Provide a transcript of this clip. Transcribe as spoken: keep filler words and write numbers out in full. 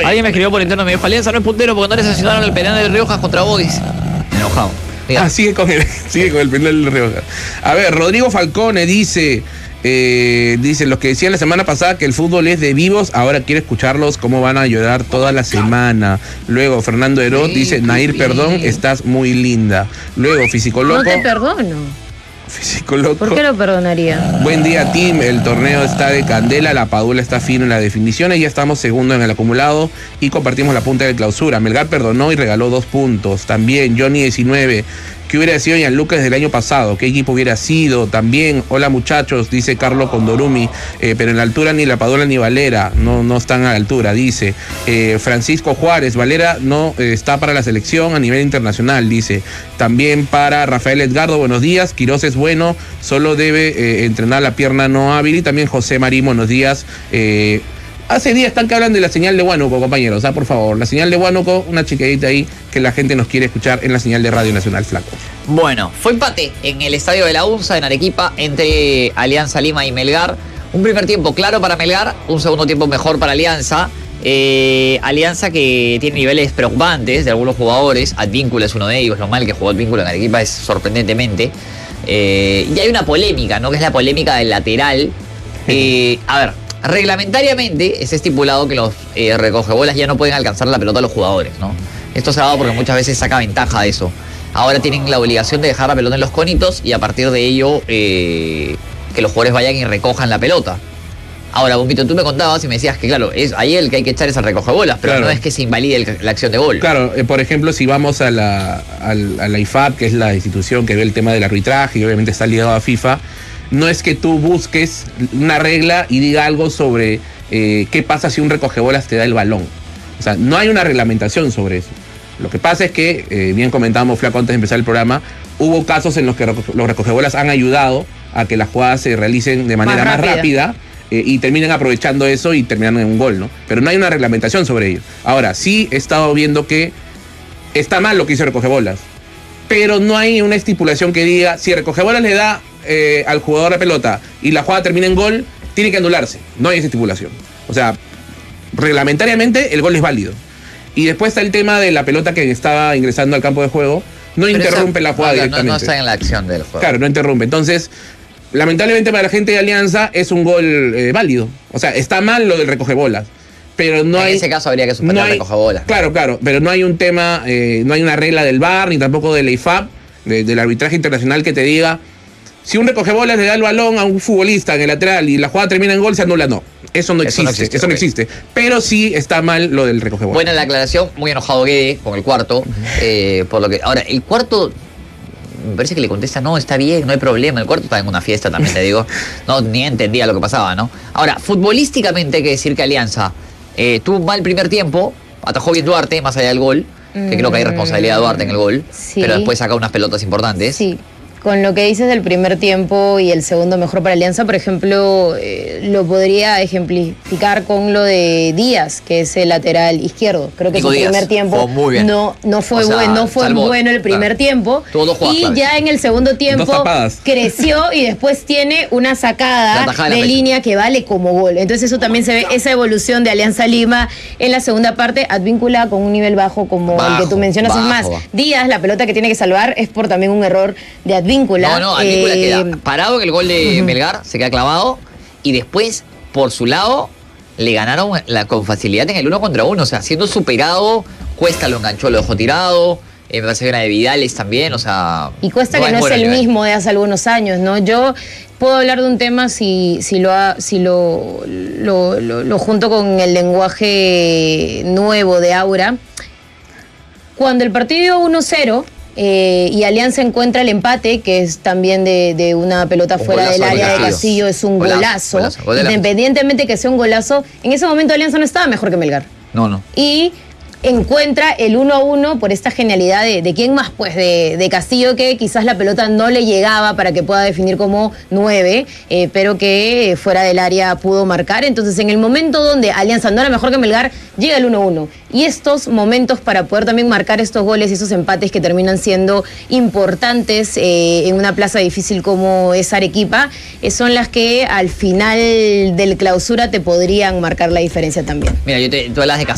Alguien me escribió por interno, me dijo, Alianza no es puntero porque no le sancionaron el penal de Riojas contra Boys. Enojado. Diga. Ah, sigue con el, sigue con el penal de Riojas. A ver, Rodrigo Falcone dice... Eh, dice, los que decían la semana pasada que el fútbol es de vivos, ahora quiero escucharlos cómo van a llorar toda la semana. Luego Fernando Heró sí, dice, Nair, perdón, estás muy linda. Luego Físico Loco. No te perdono. Físico Loco. ¿Por qué lo perdonaría? Buen día, Tim. El torneo está de candela, la Padula está fino en las definiciones, ya estamos segundo en el acumulado y compartimos la punta de clausura. Melgar perdonó y regaló dos puntos. También Johnny diecinueve. ¿Qué hubiera sido Gianluca desde el año pasado? ¿Qué equipo hubiera sido? También, hola muchachos, dice Carlos Condorumi, eh, pero en la altura ni la Padula ni Valera, no, no están a la altura, dice. Eh, Francisco Juárez, Valera no eh, está para la selección a nivel internacional, dice. También para Rafael Edgardo, buenos días, Quirós es bueno, solo debe eh, entrenar la pierna no hábil. Y también José Marín, buenos días. Eh, Hace días están que hablan de la señal de Huánuco, compañeros, ¿ah? Por favor, la señal de Huánuco, una chiquadita ahí que la gente nos quiere escuchar en la señal de Radio Nacional, flaco. Bueno, fue empate en el estadio de la UNSA en Arequipa entre Alianza Lima y Melgar. Un primer tiempo claro para Melgar, un segundo tiempo mejor para Alianza. Eh, Alianza que tiene niveles preocupantes de algunos jugadores. Advíncula es uno de ellos, lo mal que jugó Advíncula en Arequipa es sorprendentemente. Eh, y hay una polémica, ¿no? Que es la polémica del lateral. Eh, a ver. Reglamentariamente es estipulado que los eh, recogebolas ya no pueden alcanzar la pelota a los jugadores, ¿no? Esto se ha dado porque muchas veces saca ventaja de eso. Ahora tienen la obligación de dejar la pelota en los conitos y a partir de ello eh, que los jugadores vayan y recojan la pelota. Ahora, Bombito, tú me contabas y me decías que, claro, es ahí el que hay que echar es al recogebolas, pero claro, no es que se invalide el, la acción de gol. Claro, eh, por ejemplo, si vamos a la, a, a la I F A B, que es la institución que ve el tema del arbitraje y obviamente está ligado a FIFA, no es que tú busques una regla y diga algo sobre eh, qué pasa si un recogebolas te da el balón. O sea, no hay una reglamentación sobre eso. Lo que pasa es que, eh, bien comentábamos, Flaco, antes de empezar el programa, hubo casos en los que los recogebolas han ayudado a que las jugadas se realicen de manera más, más rápida, rápida eh, y terminen aprovechando eso y terminan en un gol, ¿no? Pero no hay una reglamentación sobre ello. Ahora, sí he estado viendo que está mal lo que hizo recogebolas, pero no hay una estipulación que diga, si recogebolas le da Eh, al jugador la pelota y la jugada termina en gol, tiene que anularse. No hay esa estipulación. O sea, reglamentariamente el gol es válido. Y después está el tema de la pelota que estaba ingresando al campo de juego. No Pero interrumpe esa, la jugada no, directamente. No, no está en la acción del juego. Claro, no interrumpe. Entonces, lamentablemente para la gente de Alianza es un gol eh, válido. O sea, está mal lo del recogebolas. Pero no en hay, ese caso habría que suspender no el recogebolas. Claro, claro. Pero no hay un tema, eh, no hay una regla del V A R ni tampoco de la I F A B, de, del arbitraje internacional que te diga, si un recogebolas le da el balón a un futbolista en el lateral y la jugada termina en gol, se anula. No, eso no existe, eso no existe, eso no existe. Pero sí está mal lo del recogebolas. Buena la aclaración, muy enojado Guede con el cuarto. Uh-huh. eh, por lo que ahora, el cuarto me parece que le contesta, no, está bien, no hay problema. El cuarto está en una fiesta también, te digo. No, ni entendía lo que pasaba, ¿no? Ahora, futbolísticamente hay que decir que Alianza eh, tuvo un mal primer tiempo, atajó bien Duarte, más allá del gol, mm. que creo que hay responsabilidad de Duarte en el gol, sí. Pero después saca unas pelotas importantes. Sí. Con lo que dices del primer tiempo y el segundo mejor para Alianza, por ejemplo, eh, lo podría ejemplificar con lo de Díaz, que es el lateral izquierdo. Creo que Nico su Díaz primer tiempo no, no fue, o sea, buen, no fue salvó, bueno el primer claro. tiempo. Tuvo dos jugadas, y claves. Ya en el segundo tiempo creció y después tiene una sacada de, de línea que vale como gol. Entonces eso también se ve, esa evolución de Alianza Lima en la segunda parte, Advíncula con un nivel bajo como bajo, el que tú mencionas. Bajo. Es más, Díaz, la pelota que tiene que salvar es por también un error de Advíncula. No, no, Advíncula eh, queda parado que el gol de uh-huh. Melgar se queda clavado y después, por su lado, le ganaron la, con facilidad en el uno contra uno, o sea, siendo superado, Cuesta lo enganchó, lo dejó tirado, eh, me parece que una de Vidales también, o sea... Y Cuesta no que no es el nivel. mismo de hace algunos años, ¿no? Yo puedo hablar de un tema si, si, lo, ha, si lo, lo, lo, lo junto con el lenguaje nuevo de Aura. Cuando el partido uno cero... Eh, y Alianza encuentra el empate, que es también de, de una pelota un fuera del área de Castillo, es un golazo, golazo, golazo. Independientemente que sea un golazo, en ese momento Alianza no estaba mejor que Melgar. No, no. Y encuentra el uno a uno por esta genialidad de, de quién más, pues de, de Castillo, que quizás la pelota no le llegaba para que pueda definir como nueve, eh, pero que fuera del área pudo marcar. Entonces en el momento donde Alianza no era mejor que Melgar, llega el uno a uno. Y estos momentos para poder también marcar estos goles y esos empates que terminan siendo importantes eh, en una plaza difícil como es Arequipa, eh, son las que al final del clausura te podrían marcar la diferencia también. Mira, yo te, tú hablas de Castillo.